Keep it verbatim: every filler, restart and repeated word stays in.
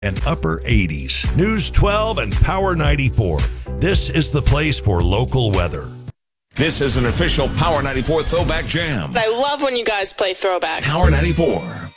and upper eighties. News twelve and Power ninety-four. This is the place for local weather. This is an official Power ninety-four Throwback Jam. I love when you guys play Throwbacks. Power ninety-four.